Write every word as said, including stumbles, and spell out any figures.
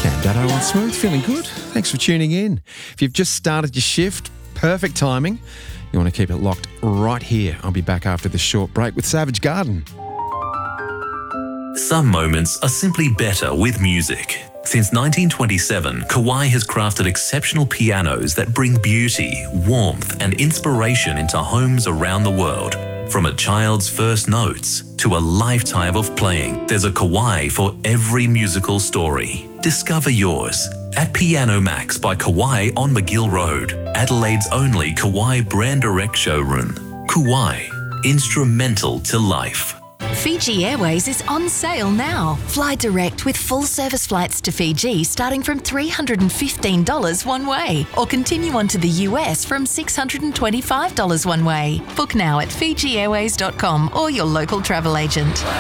Sam Dado on Smooth, feeling good? Thanks for tuning in. If you've just started your shift, perfect timing. You want to keep it locked right here. I'll be back after this short break with Savage Garden. Some moments are simply better with music. Since nineteen twenty-seven, Kawai has crafted exceptional pianos that bring beauty, warmth, and inspiration into homes around the world. From a child's first notes to a lifetime of playing, there's a Kawai for every musical story. Discover yours at Piano Max by Kawai on McGill Road, Adelaide's only Kawai brand direct showroom. Kawai, instrumental to life. Fiji Airways is on sale now. Fly direct with full service flights to Fiji starting from three hundred fifteen dollars one way, or continue on to the U S from six hundred twenty-five dollars one way. Book now at fiji airways dot com or your local travel agent.